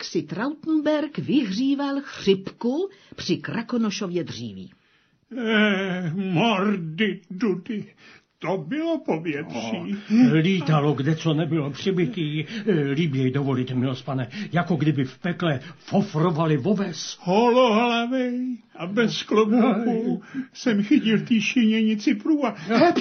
tak si Trautenberg vyhříval chřipku při Krakonošově dříví. Mordy, dudy, to bylo povětří. Lítalo, kde co nebylo přibitý. Líběj dovolit, milost pane, jako kdyby v pekle fofrovali voves. Holohlavej a bez klobouku jsem chytil v té šiněnici průva.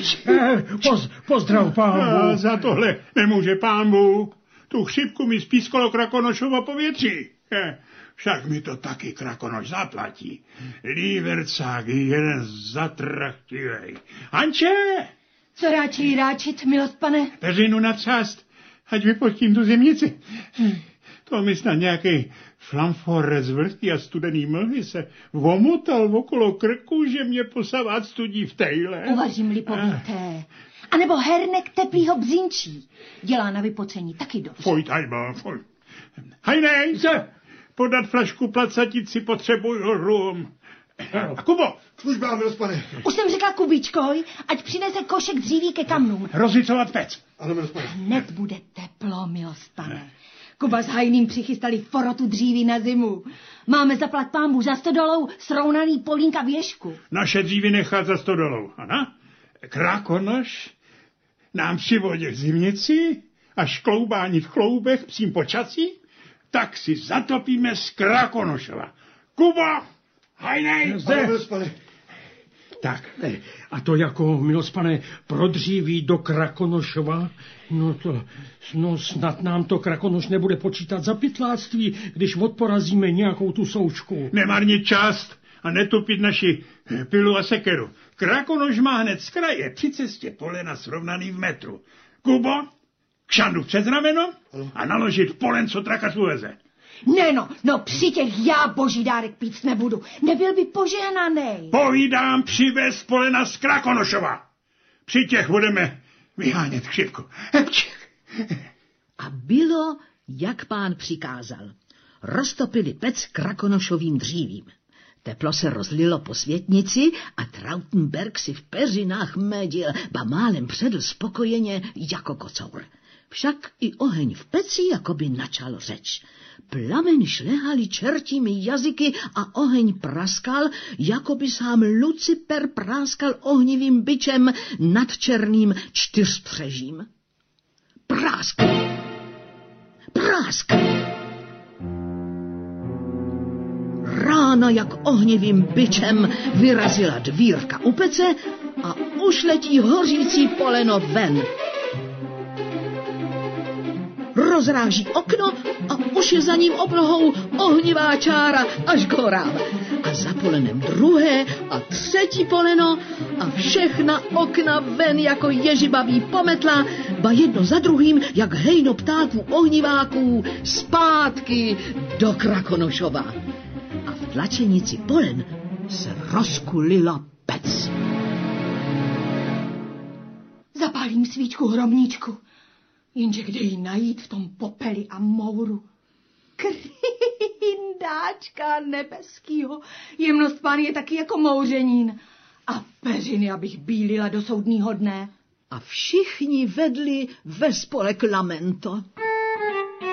Pozdrav, pánbu. Za tohle nemůže pánbu. Tu chřipku mi spískalo Krakonošovo povětří. Však mi to taky Krakonoš zaplatí. Lívercák je jeden zatrachtivej. Anče! Co ráčit, milost pane? Peřinu natřást, ať vypustím tu zimnici. To mi snad nějaký flamforec vrtý a studený mlhy se vomotal okolo krku, že mě posavát studí v tejle. Uvařím-li povíte. A nebo hernek teplýho bzinčí. Dělá na vypocení taky dobře. Fojt, foj. Hajnej! Podat flašku placatici potřebuju rum. A Kubo! Službám, milost pane. Už jsem řekla Kubičkoj, ať přinese košek dříví ke kamnům. Rozlicovat pec. Ano, milost pane. Hned bude teplo, milost pane. Kuba s Hajným přichystali forotu dříví na zimu. Máme zaplať pánbu za stodolou srovnaný polínka věšku. Naše dříví nechat za stodolou, ano? Krakonoš nám přivodě k zimnici a škloubání v kloubech psím počasí, tak si zatopíme z Krakonošova. Kuba! Hajnej! Zde! Milost pane. Tak, a to jako, milost pane, prodříví do Krakonošova? No snad nám to Krakonoš nebude počítat za pytláctví, když odporazíme nějakou tu součku. Nemarnit čas a netupit naši pilu a sekeru. Krakonoš má hned z kraje při cestě polena srovnaný v metru. Kubo, kšandu přes rameno a naložit polen, co trakas uveze. No při těch já boží dárek pít nebudu. Nebyl by požehnanej. Povídám přivez polena z Krakonošova. Při těch budeme vyhánět chřipku. A bylo, jak pán přikázal. Roztopili pec Krakonošovým dřívím. Teplo se rozlilo po světnici a Trautenberg si v peřinách medil, ba málem předl spokojeně jako kocour. Však i oheň v peci jakoby načal řeč. Plamen šlehali čertími jazyky a oheň praskal, jakoby sám Lucifer práskal ohnivým bičem nad černým čtyřstřežím. Prásk! Rána jak ohnivým bičem vyrazila dvírka u pece a už letí hořící poleno ven. Rozráží okno a už je za ním oblohou ohnivá čára až k horám. A za polenem druhé a třetí poleno a všechna okna ven jako ježibabí pometla, ba jedno za druhým, jak hejno ptáků ohniváků, zpátky do Krakonošova. A v tlačenici polen se rozkulila pec. Zapálím svíčku, hromníčku. Jenže kde ji najít v tom popeli a mouru? Kryndáčka nebeskýho, jemnost pán je taky jako mouřenín. A peřiny, abych bílila do soudního dne. A všichni vedli ve spolek lamento.